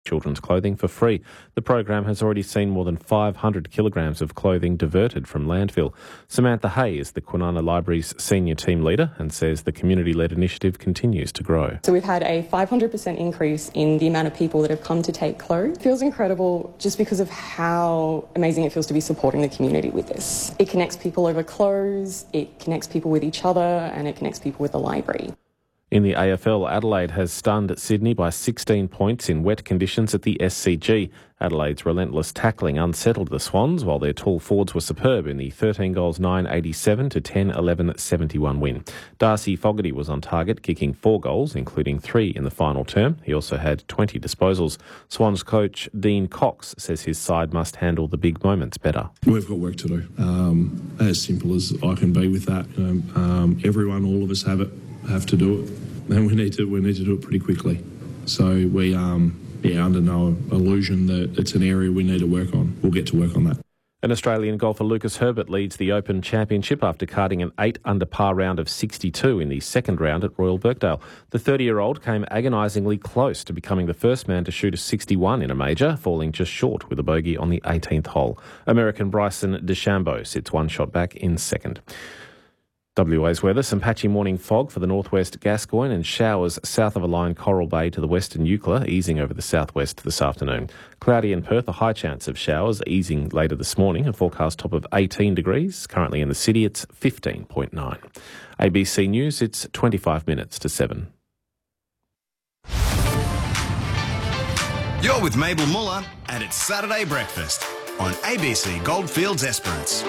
children's clothing for free. The program has already seen more than 500 kilograms of clothing diverted from landfill. Samantha Hay is the Kwinana Library's senior team leader and says the community-led initiative continues to grow. So we've had a 500% increase in the amount of people that have come to take clothes. It feels incredible just because of how amazing it feels to be supporting the community with this. It connects people over clothes, it connects people with each other, and it connects people with the library. In the AFL, Adelaide has stunned Sydney by 16 points in wet conditions at the SCG. Adelaide's relentless tackling unsettled the Swans, while their tall forwards were superb in the 13 goals 9-87 to 10-11 71 win. Darcy Fogarty was on target, kicking 4 goals, including 3 in the final term. He also had 20 disposals. Swans coach Dean Cox says his side must handle the big moments better. We've got work to do, as simple as I can be with that. Everyone, all of us have to do it, and we need to do it pretty quickly. So we under no illusion that it's an area we need to work on. We'll get to work on that. An Australian golfer, Lucas Herbert, leads the Open Championship after carding an 8-under-par round of 62 in the second round at Royal Birkdale. The 30-year-old came agonisingly close to becoming the first man to shoot a 61 in a major, falling just short with a bogey on the 18th hole. American Bryson DeChambeau sits one shot back in second. WA's weather, some patchy morning fog for the northwest Gascoyne and showers south of a line Coral Bay to the western Eucla, easing over the southwest this afternoon. Cloudy in Perth, a high chance of showers, easing later this morning. A forecast top of 18 degrees. Currently in the city, it's 15.9. ABC News, it's 25 minutes to 7. You're with Mabel Muller, and it's Saturday Breakfast on ABC Goldfields Esperance.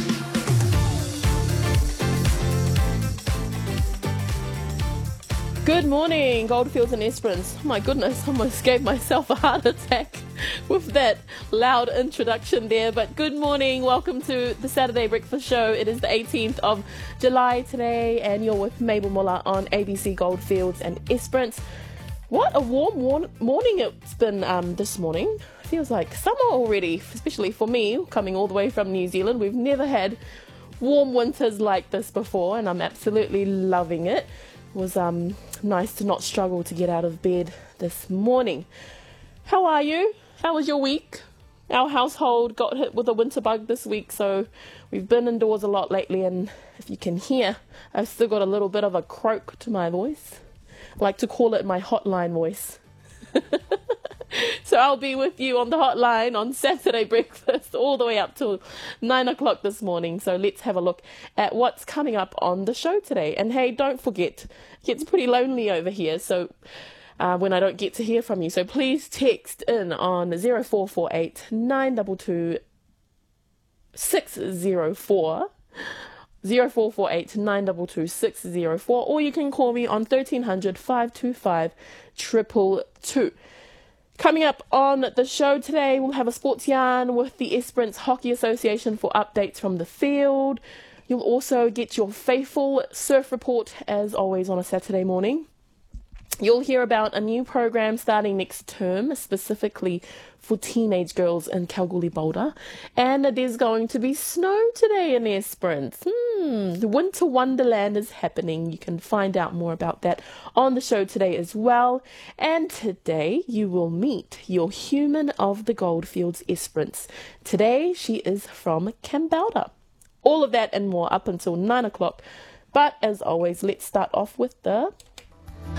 Good morning, Goldfields and Esperance. My goodness, I almost gave myself a heart attack with that loud introduction there. But good morning, welcome to the Saturday Breakfast Show. It is the 18th of July today, and you're with Mabel Muller on ABC Goldfields and Esperance. What a warm morning it's been this morning. Feels like summer already, especially for me, coming all the way from New Zealand. We've never had warm winters like this before, and I'm absolutely loving it. It was nice to not struggle to get out of bed this morning. How are you? How was your week? Our household got hit with a winter bug this week, so we've been indoors a lot lately, and if you can hear, I've still got a little bit of a croak to my voice. I like to call it my hotline voice. So I'll be with you on the hotline on Saturday Breakfast all the way up till 9 o'clock this morning. So let's have a look at what's coming up on the show today. And hey, don't forget, it gets pretty lonely over here. So when I don't get to hear from you. So please text in on 0448 922 604. 0448 922 604, or you can call me on 1300 525 222. Coming up on the show today, we'll have a sports yarn with the Esperance Hockey Association for updates from the field. You'll also get your faithful surf report, as always, on a Saturday morning. You'll hear about a new program starting next term, specifically for teenage girls in Kalgoorlie Boulder. And there's going to be snow today in Esperance. The Winter Wonderland is happening. You can find out more about that on the show today as well. And today you will meet your human of the Goldfields Esperance. Today she is from Kambalda. All of that and more up until 9 o'clock. But as always, let's start off with the